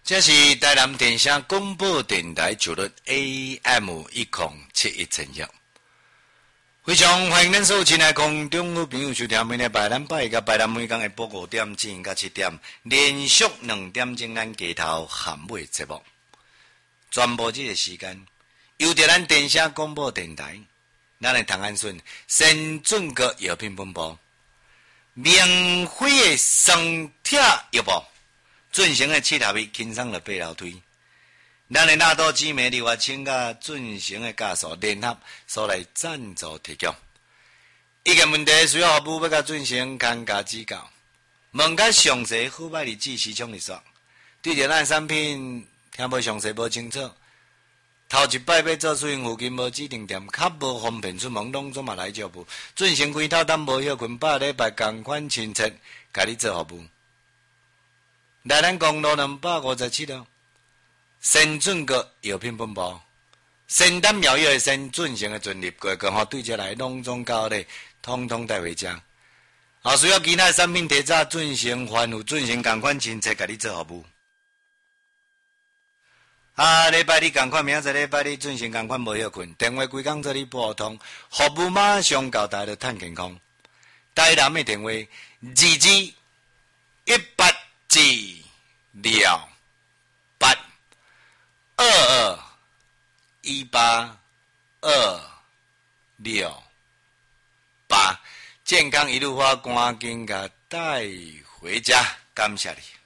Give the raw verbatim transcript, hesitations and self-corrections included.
这是台南电声广播电台九律 A M 一零七一千赫，非常欢迎咱所有亲爱空中好朋友收听每礼拜咱拜甲拜咱每工下晡五点至到七点，连续两点钟咱街头含尾节目，全部这个时间由着咱电声广播电台，咱的唐安顺先准个药品分布，免费的双铁药布。进行的七头米轻松了八楼推，咱的纳多姊妹刘华清甲进行的家属联合所来赞助提供。一个问题需要服务要甲进行看家指教，问较详细好歹日子时常日说，对着咱产品听无详细无清楚，头一摆要做出因附近无指定店，较无方便出门，拢总嘛来招呼，进行开头等无休困，百礼拜同款亲切，甲你做服务。来咱公路两百五十七号，先准个药品分布，先担苗药的先进行的准入过，然后对接来拢总交咧，通通带回家。后需要其他产品提早进行反复进行同款亲切，甲你做服务。啊，礼拜日同款，明仔载礼拜日进行同款无休困，电话规工做你拨通，服务马上到大家趁健康。台南的电话二二一八。四六八二二一八二六八，健康一路发，赶紧甲带回家，感谢你。